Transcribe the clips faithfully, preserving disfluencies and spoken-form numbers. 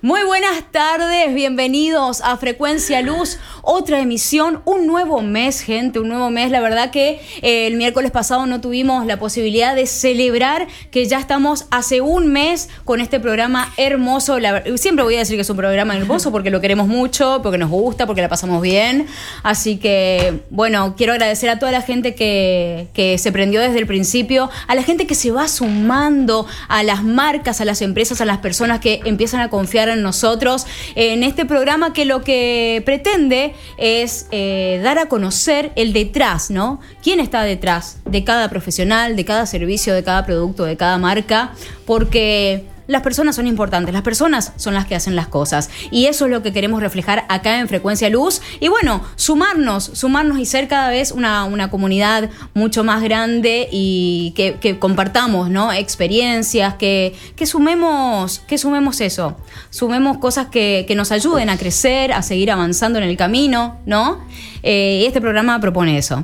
Muy buenas tardes, bienvenidos a Frecuencia Luz, otra emisión, un nuevo mes, gente, un nuevo mes. La verdad que eh, el miércoles pasado no tuvimos la posibilidad de celebrar que ya estamos hace un mes con este programa hermoso. La, siempre voy a decir que es un programa hermoso porque lo queremos mucho, porque nos gusta, porque la pasamos bien. Así que, bueno, quiero agradecer a toda la gente que, que se prendió desde el principio, a la gente que se va sumando, a las marcas, a las empresas, a las personas que empiezan a confiar en nosotros, en este programa que lo que pretende es eh, dar a conocer el detrás, ¿no? ¿Quién está detrás de cada profesional, de cada servicio, de cada producto, de cada marca? Porque las personas son importantes, las personas son las que hacen las cosas y eso es lo que queremos reflejar acá en Frecuencia Luz y bueno, sumarnos, sumarnos y ser cada vez una, una comunidad mucho más grande y que, que compartamos, ¿no? Experiencias, que, que sumemos, que sumemos eso, sumemos cosas que, que nos ayuden a crecer, a seguir avanzando en el camino, ¿no? Eh, y este programa propone eso.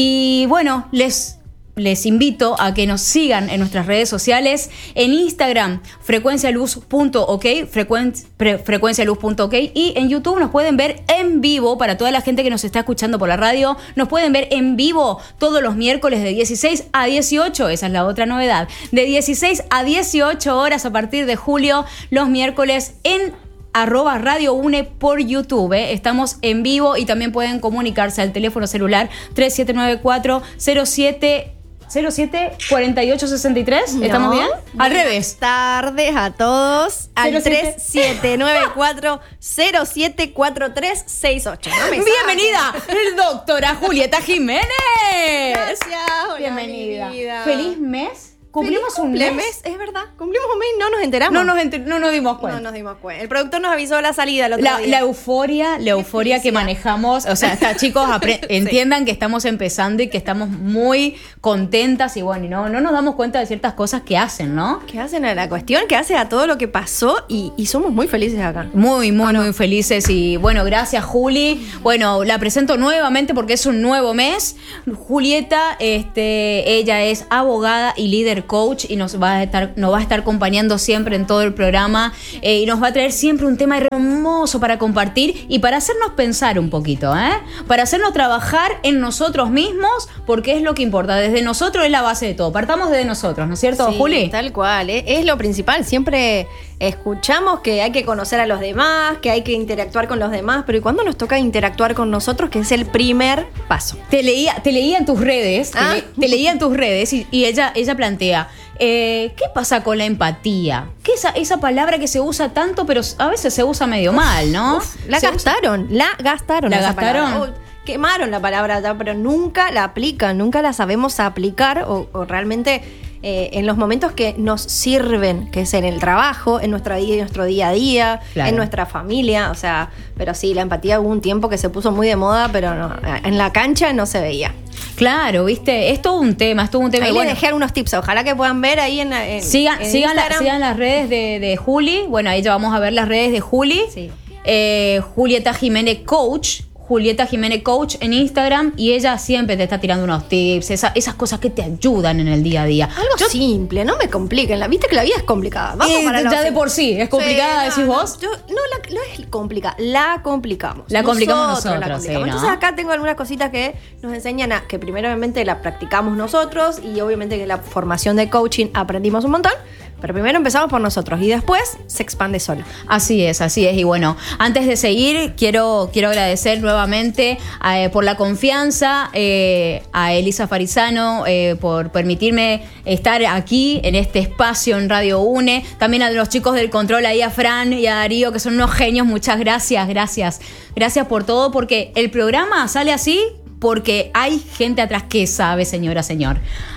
Y bueno, les... Les invito a que nos sigan en nuestras redes sociales, en Instagram, frecuencialuz punto ok, frecuen, frecuencialuz punto ok, y en YouTube nos pueden ver en vivo, para toda la gente que nos está escuchando por la radio, nos pueden ver en vivo todos los miércoles de dieciséis a dieciocho, esa es la otra novedad, de dieciséis a dieciocho horas a partir de julio, los miércoles en arroba Radio Une por YouTube, ¿eh? Estamos en vivo y también pueden comunicarse al teléfono celular tres siete nueve cuatro cero siete cero siete cuatro ocho seis tres. ¿Estamos no, bien? Al revés. Buenas tardes a todos al tres siete nueve cuatro cero siete cuatro tres seis ocho. No Bienvenida, el doctora Julieta Jiménez. Gracias. Hola, bienvenida. Bienvenida. Feliz mes. Cumplimos un mes. mes. Es verdad. Cumplimos un mes y no nos enteramos. No nos, enter- no nos dimos cuenta. No nos dimos cuenta. El productor nos avisó la salida el otro La, día. la euforia, la euforia que manejamos, o sea, está, chicos, apre- entiendan que estamos empezando y que estamos muy contentas y bueno, y no, no nos damos cuenta de ciertas cosas que hacen, ¿no? Que hacen a la cuestión, que hace a todo lo que pasó y, y somos muy felices acá. Muy, muy, Bueno. muy felices y bueno, gracias Juli. Bueno, la presento nuevamente porque es un nuevo mes. Julieta, este, ella es abogada y líder coach y nos va a estar, nos va a estar acompañando siempre en todo el programa eh, y nos va a traer siempre un tema hermoso para compartir y para hacernos pensar un poquito, ¿eh? Para hacernos trabajar en nosotros mismos porque es lo que importa. Desde nosotros es la base de todo. Partamos desde nosotros, ¿no es cierto, Sí, Juli? Tal cual, ¿eh? Es lo principal. Siempre escuchamos que hay que conocer a los demás, que hay que interactuar con los demás, pero ¿y cuándo nos toca interactuar con nosotros? Que es el primer paso. Te leía, te leía en tus redes, Ah. te, le- te leía en tus redes y, y ella, ella plantea, eh, ¿qué pasa con la empatía? ¿Qué esa, esa palabra que se usa tanto, pero a veces se usa medio mal, ¿no? Uf, la Se usa- gastaron, la gastaron. ¿La esa gastaron? palabra. Oh, quemaron la palabra ya, pero nunca la aplican, nunca la sabemos aplicar o, o realmente eh, en los momentos que nos sirven, que es en el trabajo, en nuestra vida, en nuestro día a día, Claro. en nuestra familia, o sea, pero sí, la empatía hubo un tiempo que se puso muy de moda, pero no, en la cancha no se veía. Claro, viste, es todo un tema, es todo un tema. Ahí Y les bueno, dejé algunos tips, ojalá que puedan ver ahí en, en sigan, en sigan, la- Instagram. sigan las redes de, de Juli. Bueno, ahí ya vamos a ver las redes de Juli. Sí. Eh, Julieta Jiménez Coach. Julieta Jiménez Coach en Instagram y ella siempre te está tirando unos tips, esa- esas cosas que te ayudan en el día a día. Algo Yo- simple, no me compliquen. La, viste que la vida es complicada. Vamos Eh, para lo ya de simple. por sí, ¿es complicada, Sí, decís no, vos? No, yo, no, la, no es complicada, la complicamos. La complicamos la nosotros, complicamos. sí, ¿no? Entonces acá tengo algunas cositas que nos enseñan a que primero obviamente la practicamos nosotros y obviamente que la formación de coaching aprendimos un montón. Pero primero empezamos por nosotros y después se expande solo. Así es, así es. Y bueno, antes de seguir, quiero, quiero agradecer nuevamente eh, por la confianza eh, a Elisa Farizano eh, por permitirme estar aquí en este espacio en Radio Une. También a los chicos del control, ahí a Fran y a Darío, que son unos genios. Muchas gracias, gracias. Gracias por todo, porque el programa sale así porque hay gente atrás que sabe, señora, señor.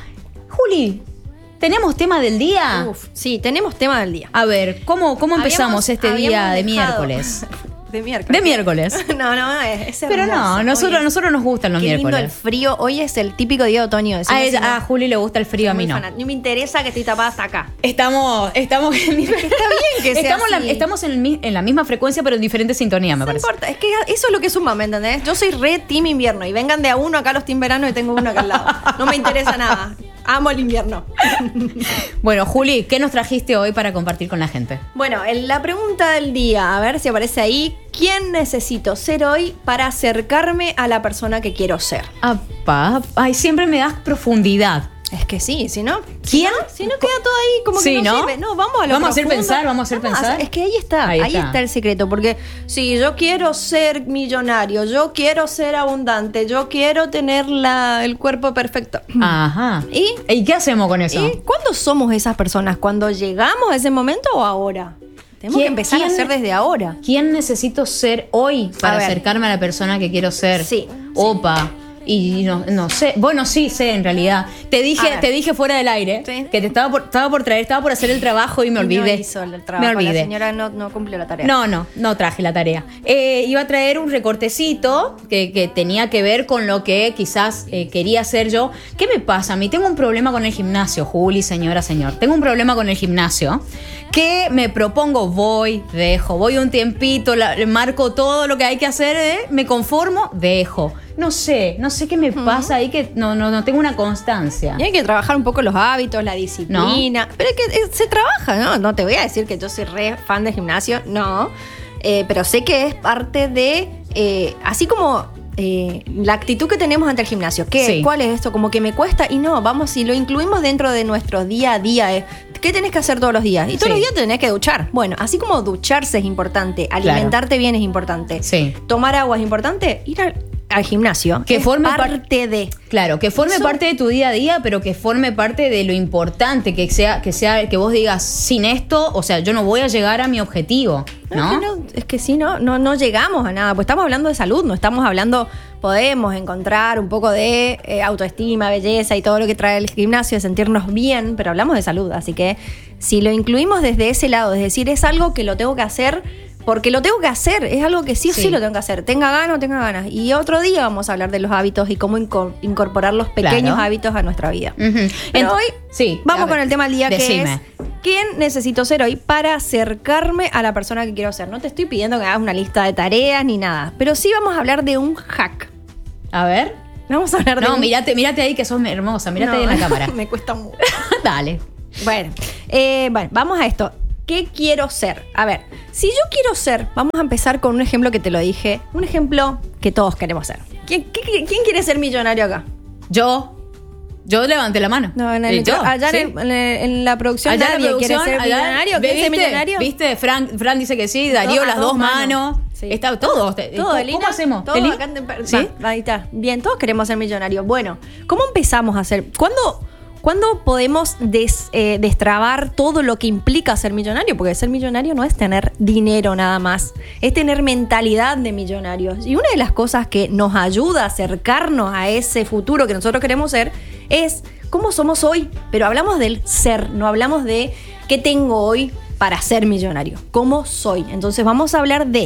Juli, ¿tenemos tema del día? Uf, sí, tenemos tema del día. A ver, ¿cómo, cómo empezamos Habíamos- este día habíamos de dejado- miércoles? De miércoles. De miércoles. No, no, es, es Pero hermoso. no, Hoy nosotros, es- nosotros nos gustan los Qué lindo el miércoles. frío. Hoy es el típico día de otoño. Decime A, si ella, no. a Juli le gusta el frío, a mí Muy no. fanática. No me interesa que estoy tapada hasta acá. Estamos, estamos, en, Está bien que sea estamos, la- así. estamos en, el mi- en la misma frecuencia, pero en diferente sintonía, me No parece. importa, es que eso es lo que suma, ¿me entendés? Yo soy re team invierno y vengan de a uno acá los team verano y tengo uno acá al lado. No me interesa nada. Amo el invierno. Bueno, Juli, ¿qué nos trajiste hoy para compartir con la gente? Bueno, en la pregunta del día, a ver si aparece ahí. ¿Quién necesito ser hoy para acercarme a la persona que quiero ser? Apá, ay, siempre me das profundidad. Es que sí, si no, ¿quién? Si no, si no queda todo ahí como sí, que no, ¿no? sirve. No, vamos a lo Vamos a hacer profundo. pensar, vamos a hacer Vamos pensar. A, es que ahí está, ahí, ahí está. está el secreto. Porque si yo quiero ser millonario, yo quiero ser abundante, yo quiero tener la, el cuerpo perfecto. Ajá. ¿Y? ¿Y qué hacemos con eso? ¿Y cuándo somos esas personas? ¿Cuando llegamos a ese momento o ahora? Tenemos que empezar a hacer desde ahora. ¿Quién necesito ser hoy para acercarme a la persona que quiero ser? Sí. Opa. Y no, no sé, bueno, sí sé en realidad. Te dije, te dije fuera del aire sí. que te estaba por, estaba por traer, estaba por hacer el trabajo y me olvidé. No hizo el trabajo, me olvidé. La señora no, no cumplió la tarea. No, no, no traje la tarea. Eh, iba a traer un recortecito que, que tenía que ver con lo que quizás eh, quería hacer yo. ¿Qué me pasa a mí? Tengo un problema con el gimnasio, Juli, señora, señor. Tengo un problema con el gimnasio que me propongo, voy, dejo, voy un tiempito, la, marco todo lo que hay que hacer, eh, me conformo, dejo. No sé, no sé qué me pasa ahí que no, no, no tengo una constancia. Y hay que trabajar un poco los hábitos, la disciplina. ¿No? Pero es que eh, se trabaja, ¿no? No te voy a decir que yo soy re fan del gimnasio, no. Eh, pero sé que es parte de, eh, así como eh, la actitud que tenemos ante el gimnasio. ¿Qué? Sí. ¿Cuál es esto? Como que me cuesta y no, vamos, si lo incluimos dentro de nuestro día a día, eh, ¿qué tenés que hacer todos los días? Y todos sí. los días tenés que duchar. Bueno, así como ducharse es importante, alimentarte claro. bien es importante, sí. tomar agua es importante, ir al... al gimnasio, que forme parte par- de claro, que forme Eso. parte de tu día a día, pero que forme parte de lo importante, que sea, que sea, que vos digas, sin esto, o sea, yo no voy a llegar a mi objetivo, ¿no? Es que, no, es que sí, no, no, no llegamos a nada, pues estamos hablando de salud, no estamos hablando, podemos encontrar un poco de eh, autoestima, belleza y todo lo que trae el gimnasio, de sentirnos bien, pero hablamos de salud, así que si lo incluimos desde ese lado, es decir, es algo que lo tengo que hacer porque lo tengo que hacer, es algo que sí o sí. sí lo tengo que hacer, tenga ganas o tenga ganas. Y otro día vamos a hablar de los hábitos y cómo inco- incorporar los pequeños claro. hábitos a nuestra vida. Uh-huh. Pero Ent- hoy sí, vamos con el tema del día Decime. que es ¿quién necesito ser hoy para acercarme a la persona que quiero ser? No te estoy pidiendo que hagas una lista de tareas ni nada, pero sí vamos a hablar de un hack. A ver. Vamos a hablar de No, un... mírate, mírate ahí que sos hermosa, mírate no, ahí en la cámara. Me cuesta mucho. Dale. Bueno, eh, bueno, vamos a esto. ¿Qué quiero ser? A ver, si yo quiero ser, vamos a empezar con un ejemplo que te lo dije, un ejemplo que todos queremos ser. ¿Quién, qué, quién quiere ser millonario acá? Yo. Yo levanté la mano. No, en el, yo, allá ¿sí? en, en la producción allá nadie la producción, quiere ser allá, millonario. ¿Quiere ser millonario? ¿Viste? Fran, Fran dice que sí, Darío todo, las dos manos. manos. Sí. Está todo. todo ¿Cómo, Elina, ¿Cómo hacemos? Todo acá en, ¿sí? Ahí está. Bien, todos queremos ser millonarios. Bueno, ¿cómo empezamos a hacer? ¿Cuándo... ¿Cuándo podemos des, eh, destrabar todo lo que implica ser millonario? Porque ser millonario no es tener dinero nada más, es tener mentalidad de millonarios. Y una de las cosas que nos ayuda a acercarnos a ese futuro que nosotros queremos ser es cómo somos hoy. Pero hablamos del ser, no hablamos de qué tengo hoy para ser millonario. ¿Cómo soy? Entonces vamos a hablar de...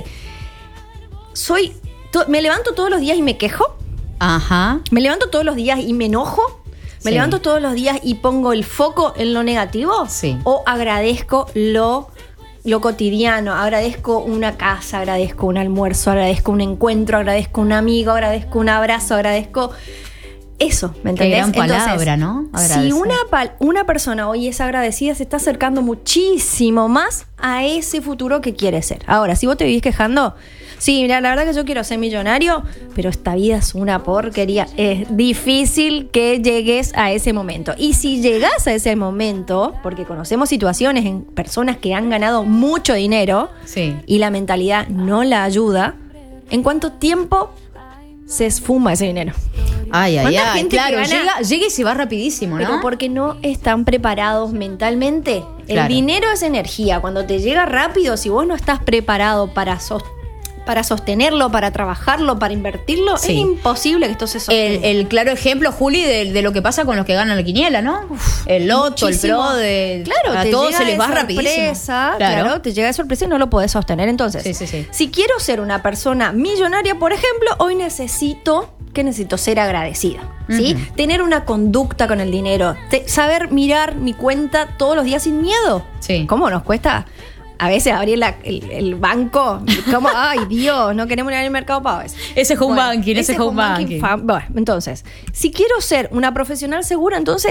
Soy, to, ¿me levanto todos los días y me quejo? Ajá. ¿Me levanto todos los días y me enojo? ¿Me sí. levanto todos los días y pongo el foco en lo negativo? Sí. ¿O agradezco lo, lo cotidiano? Agradezco una casa, agradezco un almuerzo, agradezco un encuentro, agradezco un amigo, agradezco un abrazo, agradezco... Eso, ¿me entendés? Qué gran palabra, Entonces, ¿no? Agradecer. Si una, una persona hoy es agradecida, se está acercando muchísimo más a ese futuro que quiere ser. Ahora, si vos te vivís quejando... Sí, mira, la verdad que yo quiero ser millonario, pero esta vida es una porquería. Es difícil que llegues a ese momento. Y si llegas a ese momento, porque conocemos situaciones en personas que han ganado mucho dinero sí. y la mentalidad no la ayuda, ¿en cuánto tiempo se esfuma ese dinero? Ay, ay, ay, claro, llega, llega y se va rapidísimo, ¿no? Pero porque no están preparados mentalmente. Claro. El dinero es energía. Cuando te llega rápido, si vos no estás preparado para sostener, para sostenerlo, para trabajarlo, para invertirlo, sí. es imposible que esto se sostenga. El, el claro ejemplo, Juli, de, de lo que pasa con los que ganan la quiniela, ¿no? Uf, el loto, muchísimo. El pro, de, claro, a te todos llega se les de va sorpresa, rapidísimo. Claro. claro, te llega de sorpresa y no lo podés sostener. Entonces, sí, sí, sí. si quiero ser una persona millonaria, por ejemplo, hoy necesito, ¿qué necesito? Ser agradecida, ¿sí? Uh-huh. Tener una conducta con el dinero, te, saber mirar mi cuenta todos los días sin miedo. Sí. ¿Cómo nos cuesta? A veces abrir la, el, el banco, como, ay Dios, no queremos ir al mercado pago. Ese home bueno, banking, ese, ese home banking. banking. Fa- bueno, entonces, si quiero ser una profesional segura, entonces,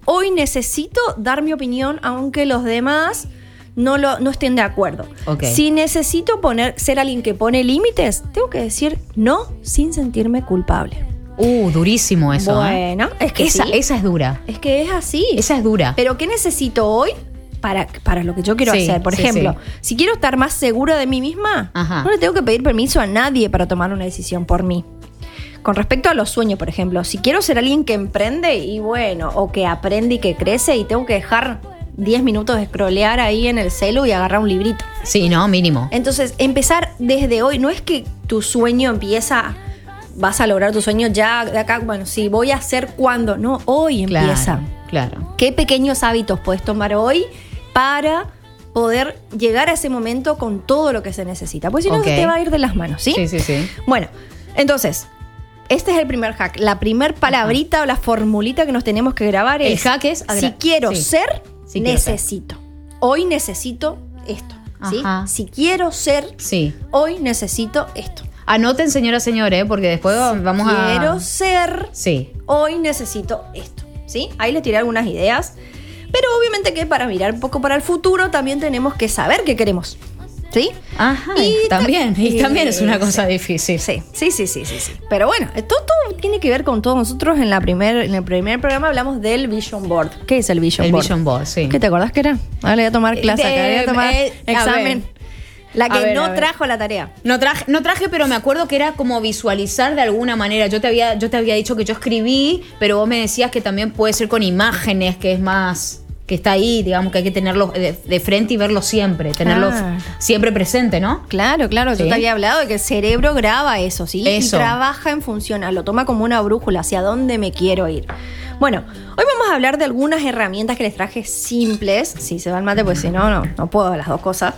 hoy necesito dar mi opinión aunque los demás no, lo, no estén de acuerdo. Okay. Si necesito poner, ser alguien que pone límites, tengo que decir no sin sentirme culpable. Uh, durísimo eso. Bueno, ¿eh? es que esa, sí. esa es dura. Es que es así. Esa es dura. Pero ¿qué necesito hoy para, para lo que yo quiero Sí, hacer? Por sí, ejemplo, sí. si quiero estar más segura de mí misma, Ajá. no le tengo que pedir permiso a nadie para tomar una decisión por mí. Con respecto a los sueños, por ejemplo, si quiero ser alguien que emprende y bueno, o que aprende y que crece y tengo que dejar diez minutos de scrollear ahí en el celu y agarrar un librito. Sí, no, mínimo. Entonces, empezar desde hoy, no es que tu sueño empieza, vas a lograr tu sueño ya de acá, bueno, sí, voy a hacer cuando, no, hoy empieza. Claro, claro. ¿Qué pequeños hábitos puedes tomar hoy para poder llegar a ese momento con todo lo que se necesita? Pues si no, Ok. se te va a ir de las manos, ¿sí? Sí, sí, sí. Bueno, entonces, este es el primer hack. La primer palabrita o la formulita que nos tenemos que grabar El es: hack es agra- si quiero sí. ser, Sí quiero ser. necesito. Hoy necesito esto, ¿sí? Ajá. Si quiero ser, Sí. hoy necesito esto. Anoten, señora, señores, porque después vamos a... Quiero ser, Sí. hoy necesito esto, ¿sí? Ahí les tiré algunas ideas. Pero obviamente que para mirar un poco para el futuro también tenemos que saber qué queremos, ¿sí? Ajá, Y también, ta- y también es una sí, cosa sí. difícil. Sí, sí, sí, sí, sí, sí. Pero bueno, todo, todo tiene que ver con todo. Nosotros en, la primer, en el primer programa hablamos del Vision Board. ¿Qué es el Vision El Board? Vision Board, sí. ¿Qué te acordás que era? Ahora le voy a tomar clase, acá, le voy a tomar Eh, eh, a examen. ver. La A que ver, no a ver. trajo la tarea. No traje, no traje, pero me acuerdo que era como visualizar de alguna manera. Yo te había, yo te había dicho que yo escribí, pero vos me decías que también puede ser con imágenes, que es más, que está ahí, digamos que hay que tenerlo de, de frente y verlo siempre, tenerlo Ah. siempre presente, ¿no? Claro, claro, yo Sí. te había hablado de que el cerebro graba eso, ¿sí? Eso. Y trabaja en función, lo toma como una brújula, hacia dónde me quiero ir. Bueno, hoy vamos a hablar de algunas herramientas que les traje simples. Si se va el mate, pues si no, no, no puedo las dos cosas.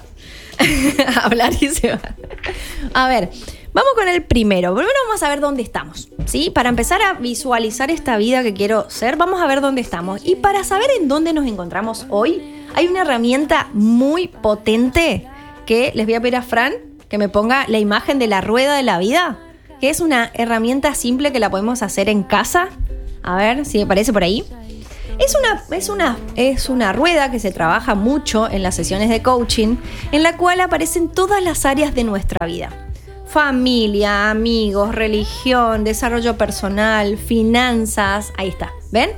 Hablar y se va. A ver, vamos con el primero. Primero vamos a ver dónde estamos, ¿sí? Para empezar a visualizar esta vida que quiero ser, vamos a ver dónde estamos. Y para saber en dónde nos encontramos hoy, hay una herramienta muy potente que les voy a pedir a Fran que me ponga la imagen de la rueda de la vida, que es una herramienta simple que la podemos hacer en casa. A ver si me aparece por ahí. Es una, es, una, es una rueda que se trabaja mucho en las sesiones de coaching, en la cual aparecen todas las áreas de nuestra vida. Familia, amigos, religión, desarrollo personal, finanzas. Ahí está, ¿ven?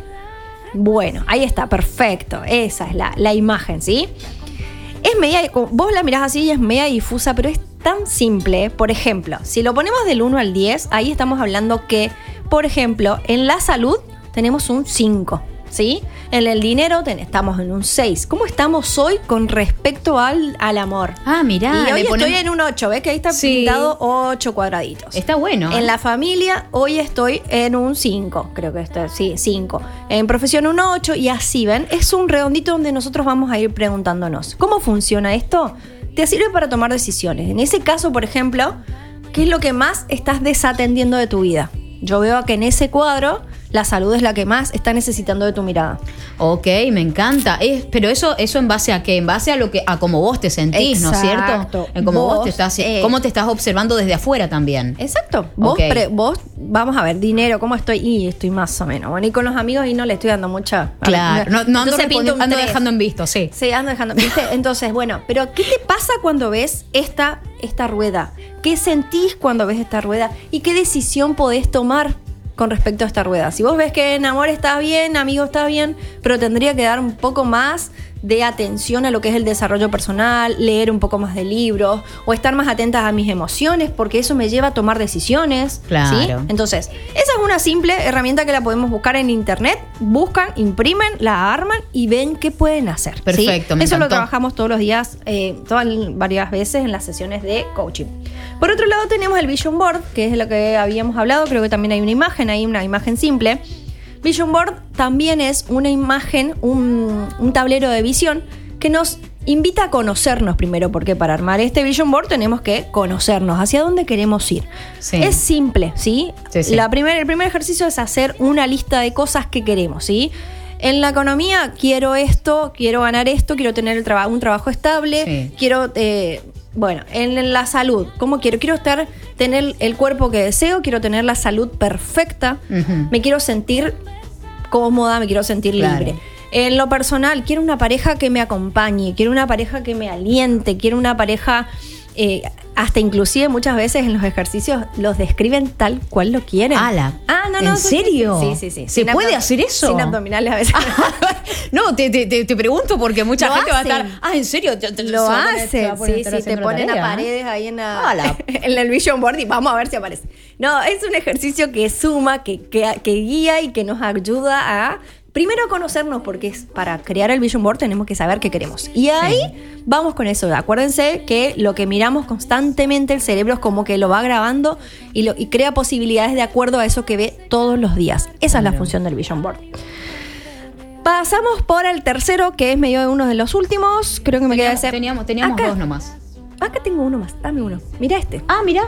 Bueno, ahí está, perfecto. Esa es la, la imagen, ¿sí? Es media, vos la mirás así y es media difusa, pero es tan simple. Por ejemplo, si lo ponemos del uno al diez, ahí estamos hablando que, por ejemplo, en la salud tenemos un cinco, ¿sí? En el dinero ten, estamos en un seis. ¿Cómo estamos hoy con respecto al, al amor? Ah, mirá. Y hoy le ponemos- estoy en un ocho, ¿ves que ahí está Sí. pintado ocho cuadraditos? Está bueno. En la familia, hoy estoy en un cinco, creo que está, sí, cinco. En profesión un ocho y así, ¿ven? Es un redondito donde nosotros vamos a ir preguntándonos, ¿cómo funciona esto? Te sirve para tomar decisiones. En ese caso, por ejemplo, ¿qué es lo que más estás desatendiendo de tu vida? Yo veo que en ese cuadro la salud es la que más está necesitando de tu mirada. Ok, me encanta. Es, pero eso, eso en base a qué? En base a lo que, a cómo vos te sentís, ¿no es cierto? Exacto. En cómo vos, Vos, te estás, eh, cómo te estás observando desde afuera también. Exacto. Vos, Ok. pre- vos, vamos a ver, dinero, ¿cómo estoy? Y estoy más o menos. Bueno, y con los amigos y no le estoy dando mucha... Claro, no, no ando, Entonces pinto respondi- un ando tres. dejando en visto, sí. Sí, ando dejando. ¿Viste? Entonces, bueno, pero ¿qué te pasa cuando ves esta, esta rueda? ¿Qué sentís cuando ves esta rueda? ¿Y qué decisión podés tomar con respecto a esta rueda? Si vos ves que en amor está bien, amigo está bien, pero tendría que dar un poco más de atención a lo que es el desarrollo personal, leer un poco más de libros o estar más atentas a mis emociones, porque eso me lleva a tomar decisiones. Claro. ¿sí? Entonces, esa es una simple herramienta que la podemos buscar en internet. Buscan, imprimen, la arman y ven qué pueden hacer. ¿sí? Perfecto, me Eso lo encantó. trabajamos todos los días, eh, todas, varias veces en las sesiones de coaching. Por otro lado tenemos el Vision Board, que es lo que habíamos hablado. Creo que también hay una imagen, hay una imagen simple. Vision Board también es una imagen, un, un tablero de visión que nos invita a conocernos primero, porque para armar este Vision Board tenemos que conocernos, hacia dónde queremos ir. Sí. Es simple, ¿sí? Sí, sí. La primer, el primer ejercicio es hacer una lista de cosas que queremos, ¿sí? En la economía quiero esto, quiero ganar esto, quiero tener el traba- un trabajo estable, Sí. quiero... Eh, bueno, en la salud, ¿cómo quiero? Quiero estar, tener el cuerpo que deseo, quiero tener la salud perfecta, Ujú. me quiero sentir cómoda, me quiero sentir Claro. libre. En lo personal, quiero una pareja que me acompañe, quiero una pareja que me aliente, quiero una pareja... Eh, hasta inclusive muchas veces en los ejercicios los describen tal cual lo quieren. Ala. Ah, no, no. ¿En sí, serio? Sí, sí, sí. ¿Se Sin puede abdom- hacer eso? Sin abdominales a veces. No, te, te, te, te pregunto porque mucha Lo gente va a hacen. estar. Ah, ¿en serio? Te- te- Lo se va a poner- se hacen, va a poner a sí, estar sí, te haciendo la ponen a tarea. paredes ahí en, la, Ala. en el vision board y vamos a ver si aparece. No, es un ejercicio que suma, que, que, que guía y que nos ayuda a, primero, a conocernos, porque es para crear el vision board tenemos que saber qué queremos. Y ahí sí. vamos con eso. Acuérdense que lo que miramos constantemente el cerebro es como que lo va grabando y, lo, y crea posibilidades de acuerdo a eso que ve todos los días. Esa claro. es la función del vision board. Pasamos por el tercero, que es medio de uno de los últimos. Creo que me teníamos, queda ese. Teníamos, teníamos acá, dos nomás. Acá tengo uno más. Dame uno. Mira este. Ah, mira.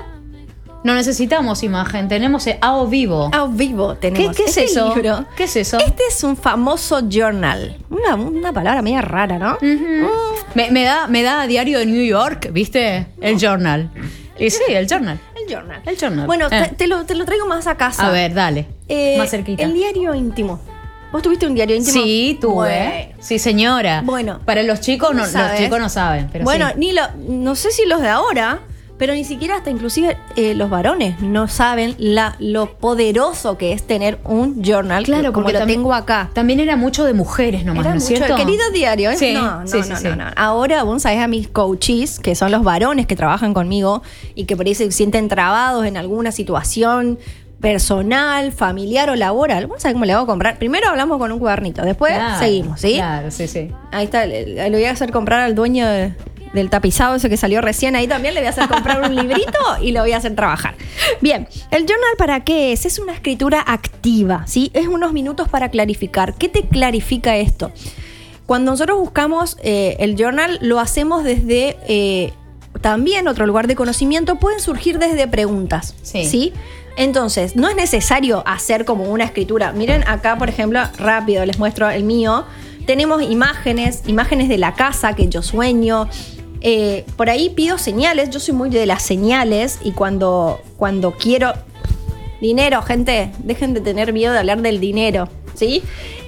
No necesitamos imagen, tenemos A o vivo. A o vivo tenemos. ¿Qué, qué es este eso? libro. ¿Qué es eso? Este es un famoso journal. Una, una palabra media rara, ¿no? Uh-huh. Mm. Me, me, da, me da diario de New York, ¿viste? El journal. Y sí, el journal. El journal. El journal. Bueno, eh. te, te, lo, te lo traigo más a casa. A ver, dale. Eh, más cerquita. El diario íntimo. ¿Vos tuviste un diario íntimo? Sí, tuve. Bueno. Sí, señora. Bueno. Para los chicos, no, los chicos no saben. Pero bueno, sí. ni lo, no sé si los de ahora, pero ni siquiera hasta inclusive eh, los varones no saben la, lo poderoso que es tener un journal, claro, como lo también, tengo acá. También era mucho de mujeres nomás, era ¿no es mucho, cierto? El querido diario, ¿eh? Sí, no, no, sí, no, sí, no, sí. no. Ahora, vos sabés a mis coaches, que son los varones que trabajan conmigo y que por ahí se sienten trabados en alguna situación personal, familiar o laboral. Vamos a ver cómo le hago a comprar. Primero hablamos con un cuadernito, después claro, seguimos, ¿sí? Claro, sí, sí. Ahí está, le, le voy a hacer comprar al dueño de, del tapizado ese que salió recién. Ahí también le voy a hacer comprar un librito y lo voy a hacer trabajar. Bien, ¿el journal para qué es? Es una escritura activa, ¿sí? Es unos minutos para clarificar. ¿Qué te clarifica esto? Cuando nosotros buscamos eh, el journal, lo hacemos desde... Eh, también otro lugar de conocimiento, pueden surgir desde preguntas, sí. ¿sí? Entonces, no es necesario hacer como una escritura. Miren acá, por ejemplo, rápido les muestro el mío. Tenemos imágenes, imágenes de la casa que yo sueño. Eh, por ahí pido señales. Yo soy muy de las señales y cuando, cuando quiero... Dinero, gente, dejen de tener miedo de hablar del dinero, ¿sí?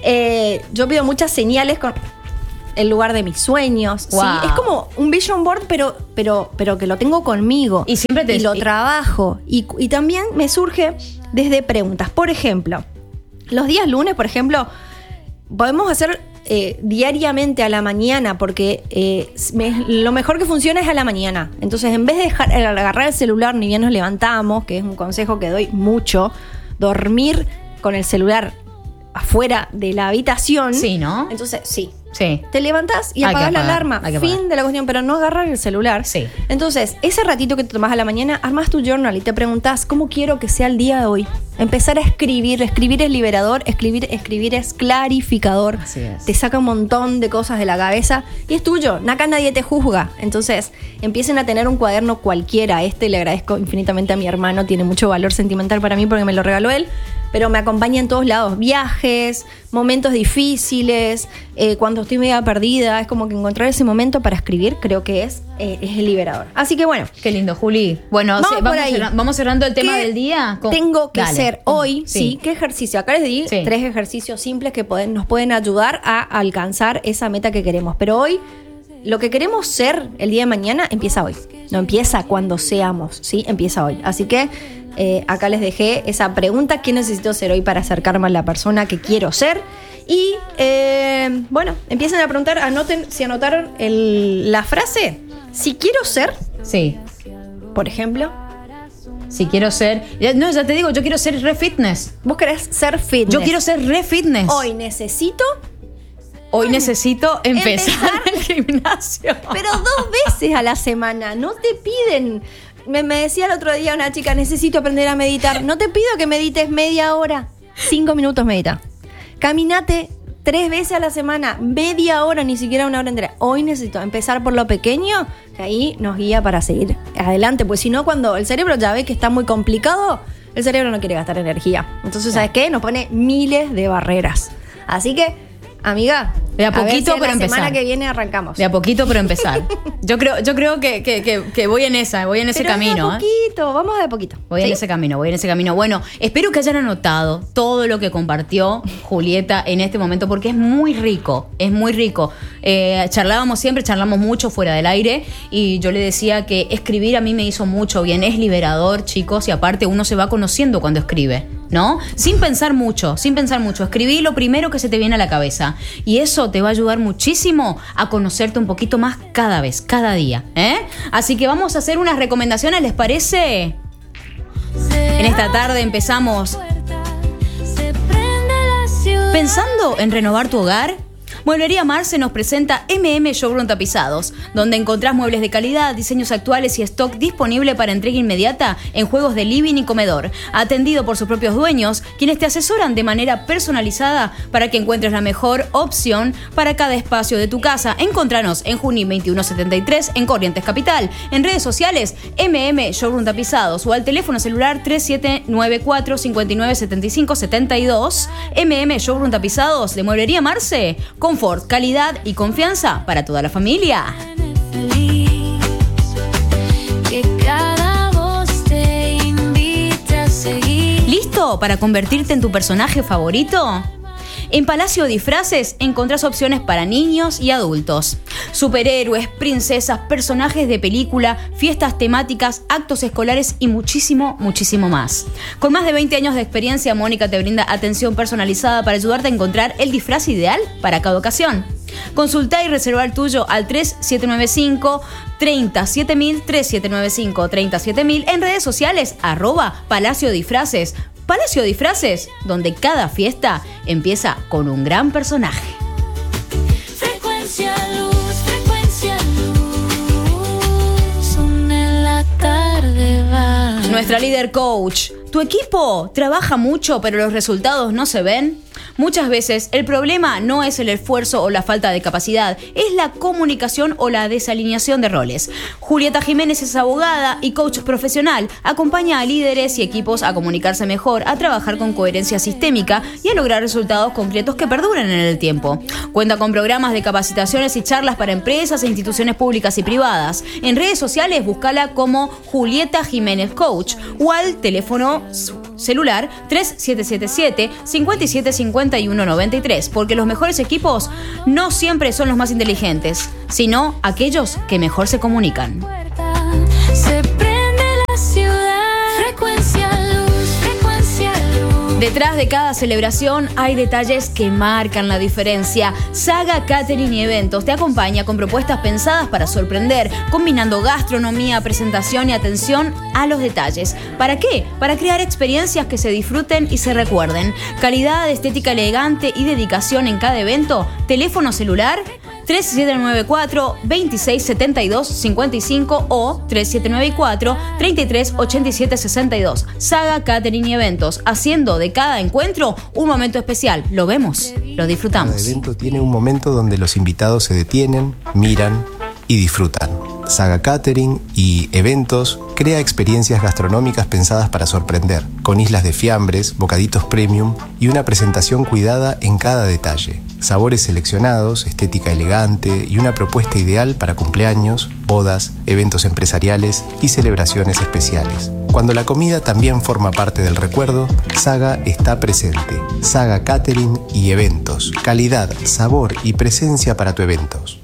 Eh, yo pido muchas señales con... el lugar de mis sueños, wow. ¿sí? Es como un vision board, pero, pero, pero que lo tengo conmigo. Y siempre te y lo trabajo. Y, y también me surge desde preguntas. Por ejemplo, los días lunes, por ejemplo, podemos hacer eh, diariamente a la mañana, porque eh, me, lo mejor que funciona es a la mañana. Entonces, en vez de dejar, agarrar el celular, ni bien nos levantamos, que es un consejo que doy mucho, dormir con el celular afuera de la habitación. Sí, ¿no? Entonces, sí. Sí. Te levantás y Hay apagás que la apagar, alarma. hay que Fin apagar. de la cuestión, pero no agarrar el celular. Sí. Entonces, ese ratito que te tomás a la mañana, armás tu journal y te preguntás cómo quiero que sea el día de hoy. Empezar a escribir. Escribir es liberador, escribir, escribir es clarificador. Así es. Te saca un montón de cosas de la cabeza y es tuyo. Acá nadie te juzga. Entonces, empiecen a tener un cuaderno cualquiera. Este le agradezco infinitamente a mi hermano. Tiene mucho valor sentimental para mí porque me lo regaló él. Pero me acompaña en todos lados. Viajes, momentos difíciles, eh, cuando estoy media perdida. Es como que encontrar ese momento para escribir creo que es, eh, es el liberador. Así que bueno. Qué lindo, Juli. Bueno, Vamos sí, por vamos, ahí. cerra- vamos cerrando el tema ¿Qué del día. Con- Tengo que Dale. hacer hoy, Sí. sí. ¿Qué ejercicio? Acá les di Sí. tres ejercicios simples que pueden, nos pueden ayudar a alcanzar esa meta que queremos. Pero hoy, lo que queremos ser el día de mañana empieza hoy. No empieza cuando seamos, ¿sí? Empieza hoy. Así que eh, acá les dejé esa pregunta: ¿qué necesito ser hoy para acercarme a la persona que quiero ser? Y eh, bueno, empiecen a preguntar, anoten, si anotaron el, la frase, si quiero ser, Sí. por ejemplo. Si quiero ser. ya- No, ya te digo, yo quiero ser re fitness. Vos querés ser fitness. Yo quiero ser re fitness. Hoy necesito, Hoy necesito empezar, empezar. el gimnasio. pero dos veces a la semana. No te piden. Me, me decía el otro día una chica, necesito aprender a meditar. No te pido que medites media hora. Cinco minutos medita. Caminate tres veces a la semana. Media hora, ni siquiera una hora entera. Hoy necesito empezar por lo pequeño, que ahí nos guía para seguir adelante. Pues si no, cuando el cerebro ya ve que está muy complicado, el cerebro no quiere gastar energía. Entonces, ¿sabes qué? Nos pone miles de barreras. Así que Amiga, de a poquito, a ver si pero la empezar. semana que viene arrancamos. De a poquito, pero empezar. Yo creo, yo creo que, que, que, que voy en esa, voy en ese pero camino. De a poquito, ¿eh? Vamos de a poquito. Voy ¿sí? en ese camino, voy en ese camino. Bueno, espero que hayan anotado todo lo que compartió Julieta en este momento, porque es muy rico, es muy rico. Eh, charlábamos siempre, charlamos mucho fuera del aire, y yo le decía que escribir a mí me hizo mucho bien, es liberador, chicos, y aparte uno se va conociendo cuando escribe, ¿no? Sin pensar mucho, sin pensar mucho. Escribí lo primero que se te viene a la cabeza, y eso te va a ayudar muchísimo a conocerte un poquito más cada vez, cada día, ¿eh? Así que vamos a hacer unas recomendaciones, ¿les parece? En esta tarde empezamos pensando en renovar tu hogar. Mueblería Marce nos presenta M M Showroom Tapizados, donde encontrás muebles de calidad, diseños actuales y stock disponible para entrega inmediata en juegos de living y comedor. Atendido por sus propios dueños, quienes te asesoran de manera personalizada para que encuentres la mejor opción para cada espacio de tu casa. Encontranos en Junín veintiuno setenta y tres en Corrientes Capital. En redes sociales, M M Showroom Tapizados, o al teléfono celular tres siete nueve cuatro, cinco nueve siete cinco siete dos. M M Showroom Tapizados de Mueblería Marce. Confort, calidad y confianza para toda la familia. ¿Listo para convertirte en tu personaje favorito? En Palacio Disfraces encontrás opciones para niños y adultos. Superhéroes, princesas, personajes de película, fiestas temáticas, actos escolares y muchísimo, muchísimo más. Con más de veinte años de experiencia, Mónica te brinda atención personalizada para ayudarte a encontrar el disfraz ideal para cada ocasión. Consulta y reserva el tuyo al tres siete nueve cinco, treinta siete mil, tres siete nueve cinco, treinta siete mil en redes sociales, arroba Palacio Disfraces. Palacio Disfraces, donde cada fiesta empieza con un gran personaje. Frecuencia luz, frecuencia luz, en la tarde va. Nuestra líder coach. ¿Tu equipo trabaja mucho pero los resultados no se ven? Muchas veces el problema no es el esfuerzo o la falta de capacidad, es la comunicación o la desalineación de roles. Julieta Jiménez es abogada y coach profesional. Acompaña a líderes y equipos a comunicarse mejor, a trabajar con coherencia sistémica y a lograr resultados concretos que perduren en el tiempo. Cuenta con programas de capacitaciones y charlas para empresas e instituciones públicas y privadas. En redes sociales, búscala como Julieta Jiménez Coach o al teléfono celular tres siete siete siete, cinco siete cinco uno nueve tres, porque los mejores equipos no siempre son los más inteligentes, sino aquellos que mejor se comunican. Se prende la ciudad, frecuencia luz, frecuencia luz. Detrás de cada celebración hay detalles que marcan la diferencia. Saga Catering y Eventos te acompaña con propuestas pensadas para sorprender, combinando gastronomía, presentación y atención a los detalles. ¿Para qué? Para crear experiencias que se disfruten y se recuerden. Calidad, estética elegante y dedicación en cada evento. Teléfono celular tres siete nueve cuatro, veintiséis setenta y dos cincuenta y cinco o tres siete nueve cuatro, treinta y tres ochenta y siete sesenta y dos. Saga Catering y Eventos, haciendo de cada encuentro un momento especial. Lo vemos, lo disfrutamos. Cada evento tiene un momento donde los invitados se detienen, miran y disfrutan. Saga Catering y Eventos crea experiencias gastronómicas pensadas para sorprender, con islas de fiambres, bocaditos premium y una presentación cuidada en cada detalle. Sabores seleccionados, estética elegante y una propuesta ideal para cumpleaños, bodas, eventos empresariales y celebraciones especiales. Cuando la comida también forma parte del recuerdo, Saga está presente. Saga Catering y Eventos. Calidad, sabor y presencia para tu eventos.